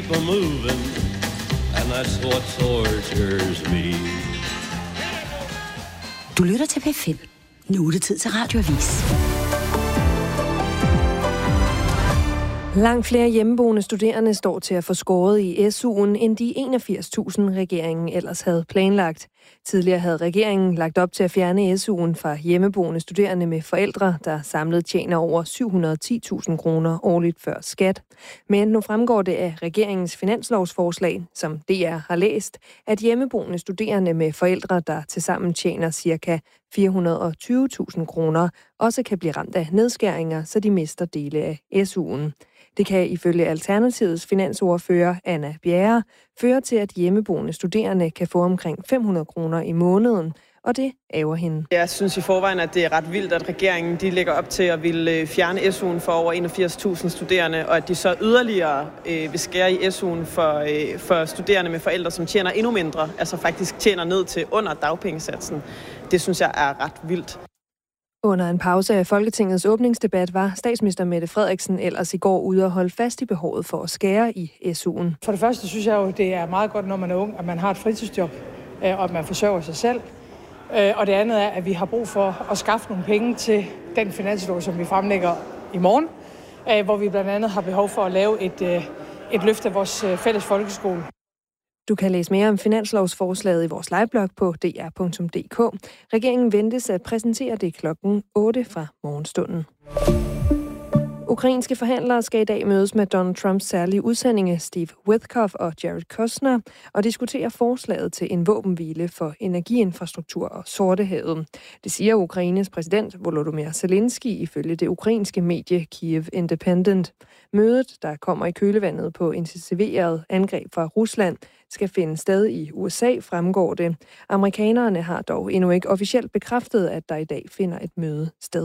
keep a moving, and that's what tortures me. Du lytter til P5. Nu er det tid til Radioavis. Langt flere hjemmeboende studerende står til at få skåret i SU'en, end de 81.000 regeringen ellers havde planlagt. Tidligere havde regeringen lagt op til at fjerne SU'en fra hjemmeboende studerende med forældre, der samlet tjener over 710.000 kroner årligt før skat. Men nu fremgår det af regeringens finanslovsforslag, som DR har læst, at hjemmeboende studerende med forældre, der tilsammen tjener ca. 420.000 kroner, også kan blive ramt af nedskæringer, så de mister dele af SU'en. Det kan ifølge Alternativets finansordfører Anna Bjerre føre til, at hjemmeboende studerende kan få omkring 500 kroner i måneden, og det ærger hende. Jeg synes i forvejen, at det er ret vildt, at regeringen de lægger op til at ville fjerne SU'en for over 81.000 studerende, og at de så yderligere vil skære i SU'en for studerende med forældre, som tjener endnu mindre, altså faktisk tjener ned til under dagpengesatsen. Det synes jeg er ret vildt. Under en pause af Folketingets åbningsdebat var statsminister Mette Frederiksen ellers i går ude og holde fast i behovet for at skære i SU'en. For det første synes jeg jo, det er meget godt, når man er ung, at man har et fritidsjob, og at man forsørger sig selv. Og det andet er, at vi har brug for at skaffe nogle penge til den finanslov, som vi fremlægger i morgen, hvor vi blandt andet har behov for at lave et løft af vores fælles folkeskole. Du kan læse mere om finanslovsforslaget i vores liveblog på dr.dk. Regeringen ventes at præsentere det klokken 8 fra morgenstunden. Ukrainske forhandlere skal i dag mødes med Donald Trumps særlige udsendinge Steve Witkoff og Jared Kushner og diskutere forslaget til en våbenhvile for energiinfrastruktur og Sortehavet. Det siger Ukraines præsident Volodymyr Zelensky ifølge det ukrainske medie Kyiv Independent. Mødet, der kommer i kølvandet på intensiveret angreb fra Rusland, skal finde sted i USA, fremgår det. Amerikanerne har dog endnu ikke officielt bekræftet, at der i dag finder et møde sted.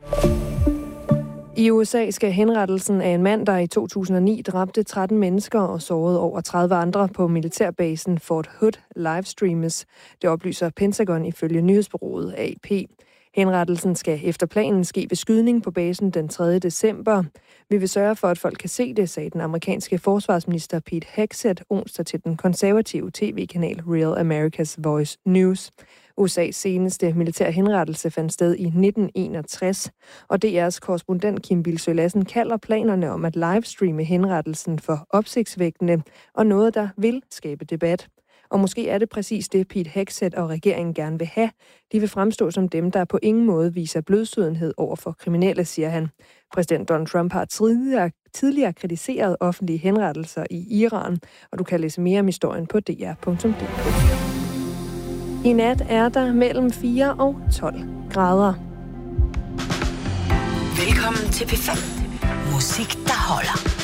I USA skal henrettelsen af en mand, der i 2009 dræbte 13 mennesker og sårede over 30 andre på militærbasen Fort Hood livestreames. Det oplyser Pentagon ifølge nyhedsbureauet AP. Henrettelsen skal efter planen ske ved skydning på basen den 3. december. Vi vil sørge for, at folk kan se det, sagde den amerikanske forsvarsminister Pete Hegseth onsdag til den konservative tv-kanal Real America's Voice News. USA's seneste militær henrettelse fandt sted i 1961, og DR's korrespondent Kim Bilsøe Lassen kalder planerne om at livestreame henrettelsen for opsigtsvækkende og noget, der vil skabe debat. Og måske er det præcis det, Pete Hegseth og regeringen gerne vil have. De vil fremstå som dem, der på ingen måde viser blødsødenhed over for kriminelle, siger han. Præsident Donald Trump har tidligere kritiseret offentlige henrettelser i Iran, og du kan læse mere om historien på dr.dk. I nat er der mellem 4 og 12 grader. Velkommen til P5. Musik, der holder.